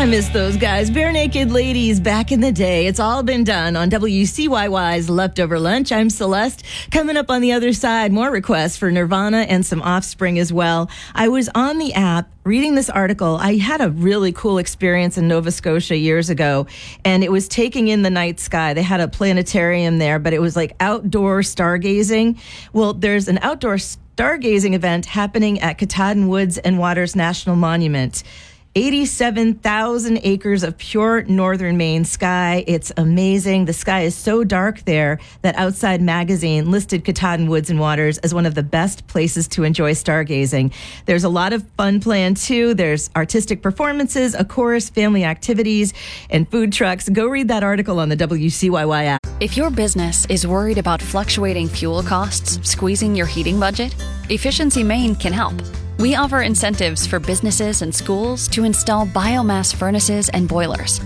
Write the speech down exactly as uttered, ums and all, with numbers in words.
I miss those guys. Bare Naked Ladies back in the day. It's all been done on W C Y Y's Leftover Lunch. I'm Celeste. Coming up on the other side, more requests for Nirvana and some Offspring as well. I was on the app reading this article. I had a really cool experience in Nova Scotia years ago, and it was taking in the night sky. They had a planetarium there, but it was like outdoor stargazing. Well, there's an outdoor stargazing event happening at Katahdin Woods and Waters National Monument. eighty-seven thousand acres of pure northern Maine sky. It's amazing. The sky is so dark there that Outside Magazine listed Katahdin Woods and Waters as one of the best places to enjoy stargazing. There's a lot of fun planned too. There's artistic performances, a chorus, family activities, and food trucks. Go read that article on the W C Y Y app. If your business is worried about fluctuating fuel costs squeezing your heating budget, Efficiency Maine can help. We offer incentives for businesses and schools to install biomass furnaces and boilers.